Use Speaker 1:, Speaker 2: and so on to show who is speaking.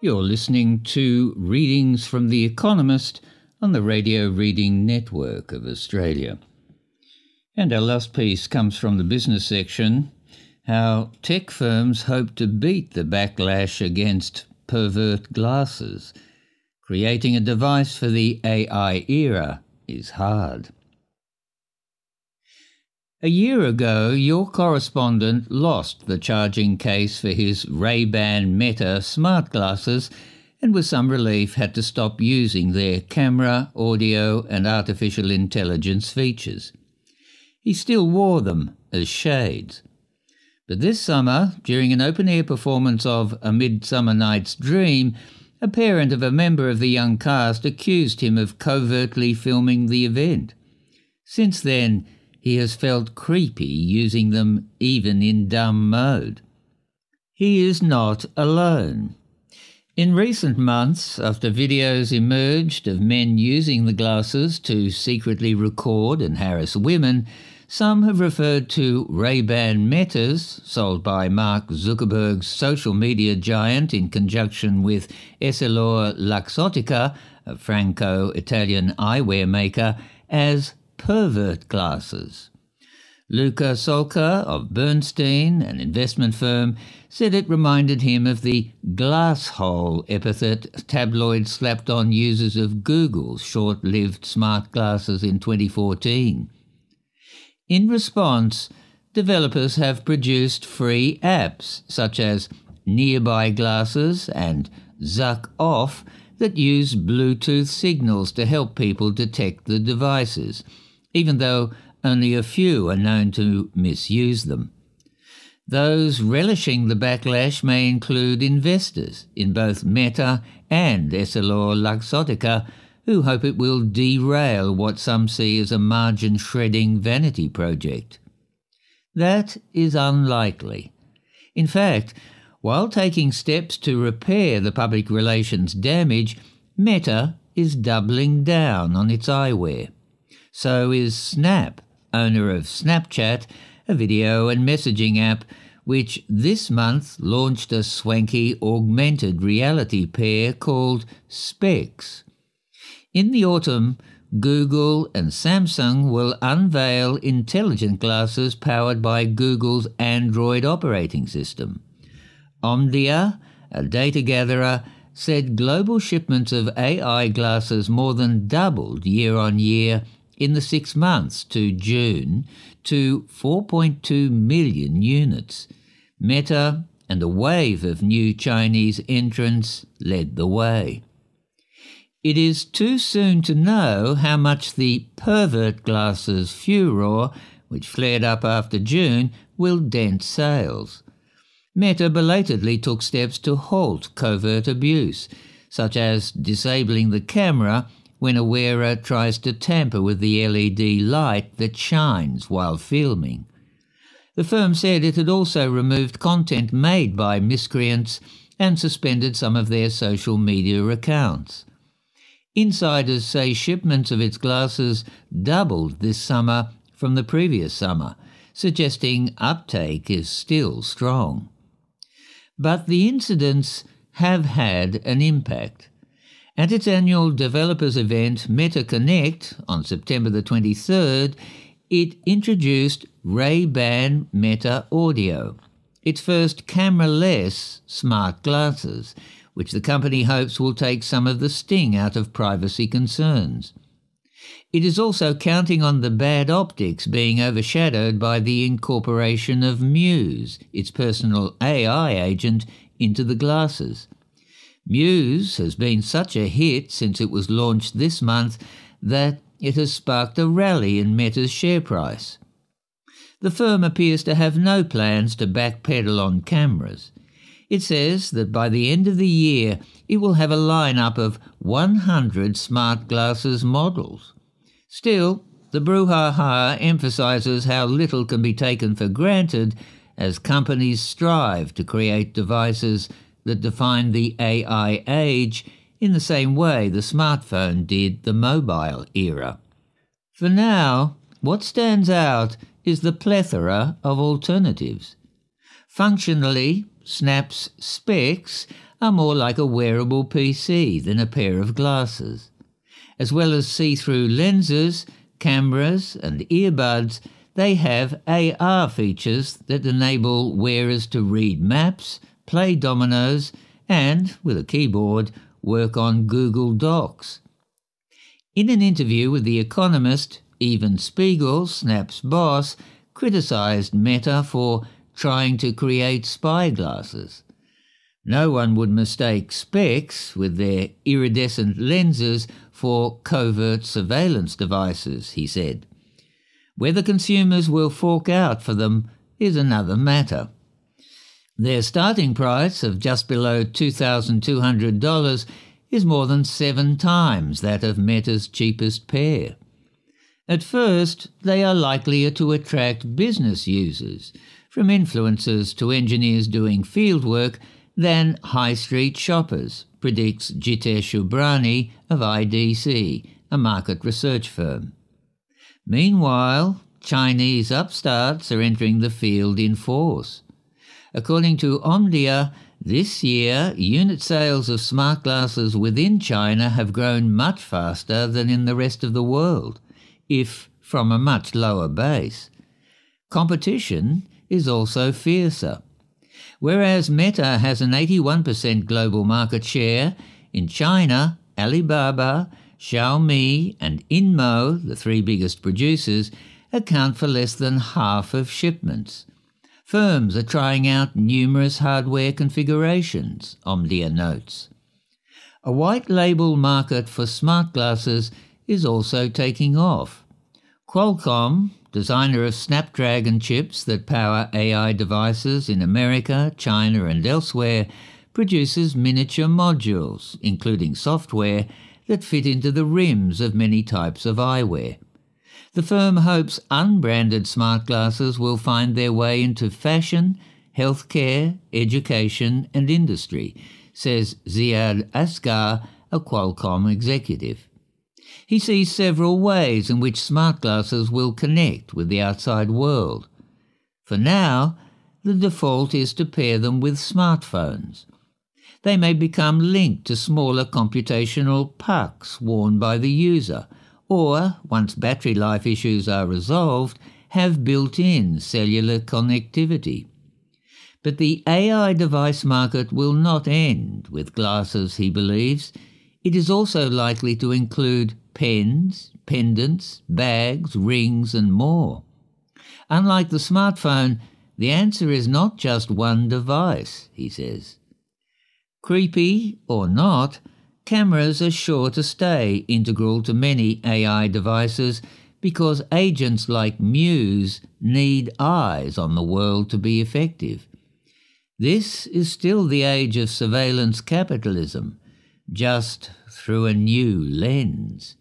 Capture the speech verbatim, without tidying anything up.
Speaker 1: You're listening to Readings from The Economist on the Radio Reading Network of Australia. And our last piece comes from the business section, how tech firms hope to beat the backlash against pervert glasses. Creating a device for the A I era is hard. A year ago, your correspondent lost the charging case for his Ray-Ban Meta smart glasses and with some relief had to stop using their camera, audio and artificial intelligence features. He still wore them as shades. But this summer, during an open-air performance of A Midsummer Night's Dream, a parent of a member of the young cast accused him of covertly filming the event. Since then, he has felt creepy using them even in dumb mode. He is not alone. In recent months, after videos emerged of men using the glasses to secretly record and harass women, some have referred to Ray-Ban Metas, sold by Mark Zuckerberg's social media giant in conjunction with EssilorLuxottica, a Franco-Italian eyewear maker, as pervert glasses. Luca Solca of Bernstein, an investment firm, said it reminded him of the glasshole epithet tabloids slapped on users of Google's short-lived smart glasses in twenty fourteen. In response, developers have produced free apps such as Nearby Glasses and Zuck Off that use Bluetooth signals to help people detect the devices, even though only a few are known to misuse them. Those relishing the backlash may include investors in both Meta and EssilorLuxottica, who hope it will derail what some see as a margin-shredding vanity project. That is unlikely. In fact, while taking steps to repair the public relations damage, Meta is doubling down on its eyewear. So is Snap, owner of Snapchat, a video and messaging app, which this month launched a swanky augmented reality pair called Specs. In the autumn, Google and Samsung will unveil intelligent glasses powered by Google's Android operating system. Omdia, a data gatherer, said global shipments of A I glasses more than doubled year on year in the six months to June to four point two million units. Meta and a wave of new Chinese entrants led the way. It is too soon to know how much the pervert glasses furor, which flared up after June, will dent sales. Meta belatedly took steps to halt covert abuse, such as disabling the camera when a wearer tries to tamper with the L E D light that shines while filming. The firm said it had also removed content made by miscreants and suspended some of their social media accounts. Insiders say shipments of its glasses doubled this summer from the previous summer, suggesting uptake is still strong. But the incidents have had an impact. At its annual developers event Meta Connect on September the twenty-third, it introduced Ray-Ban Meta Audio, its first camera-less smart glasses, which the company hopes will take some of the sting out of privacy concerns. It is also counting on the bad optics being overshadowed by the incorporation of Muse, its personal A I agent, into the glasses. Muse has been such a hit since it was launched this month that it has sparked a rally in Meta's share price. The firm appears to have no plans to backpedal on cameras. It says that by the end of the year it will have a lineup of one hundred smart glasses models. Still, the brouhaha emphasises how little can be taken for granted as companies strive to create devices that define the A I age in the same way the smartphone did the mobile era. For now, what stands out is the plethora of alternatives. Functionally, Snap's Specs are more like a wearable P C than a pair of glasses. As well as see-through lenses, cameras and earbuds, they have A R features that enable wearers to read maps, play dominoes and, with a keyboard, work on Google Docs. In an interview with The Economist, Evan Spiegel, Snap's boss, criticised Meta for trying to create spy glasses. No one would mistake specs with their iridescent lenses for covert surveillance devices, he said. Whether consumers will fork out for them is another matter. Their starting price of just below two thousand two hundred dollars is more than seven times that of Meta's cheapest pair. At first, they are likelier to attract business users, from influencers to engineers doing fieldwork, than high street shoppers, predicts Jitesh Ubrani of I D C, a market research firm. Meanwhile, Chinese upstarts are entering the field in force. According to Omdia, this year unit sales of smart glasses within China have grown much faster than in the rest of the world, if from a much lower base. Competition is also fiercer. Whereas Meta has an eighty-one percent global market share, in China, Alibaba, Xiaomi and Inmo, the three biggest producers, account for less than half of shipments. Firms are trying out numerous hardware configurations, Omdia notes. A white label market for smart glasses is also taking off. Qualcomm, designer of Snapdragon chips that power A I devices in America, China and elsewhere, produces miniature modules, including software, that fit into the rims of many types of eyewear. The firm hopes unbranded smart glasses will find their way into fashion, healthcare, education and industry, says Ziad Asghar, a Qualcomm executive. He sees several ways in which smart glasses will connect with the outside world. For now, the default is to pair them with smartphones. They may become linked to smaller computational pucks worn by the user, or, once battery life issues are resolved, have built-in cellular connectivity. But the A I device market will not end with glasses, he believes. It is also likely to include pens, pendants, bags, rings and more. Unlike the smartphone, the answer is not just one device, he says. Creepy or not, cameras are sure to stay integral to many A I devices because agents like Muse need eyes on the world to be effective. This is still the age of surveillance capitalism, just through a new lens.